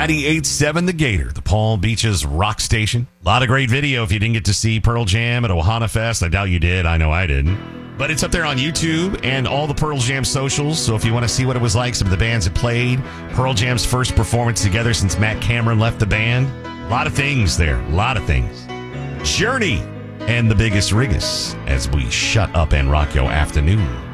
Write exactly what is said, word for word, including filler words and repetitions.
ninety-eight point seven The Gator, the Palm Beaches rock station. A lot of great video if you didn't get to see Pearl Jam at Ohana Fest. I doubt you did. I know I didn't. But it's up there on YouTube and all the Pearl Jam socials. So if you want to see what it was like, some of the bands that played, Pearl Jam's first performance together since Matt Cameron left the band. A lot of things there. A lot of things. Journey and the Biggest Riggers as we shut up and rock your afternoon.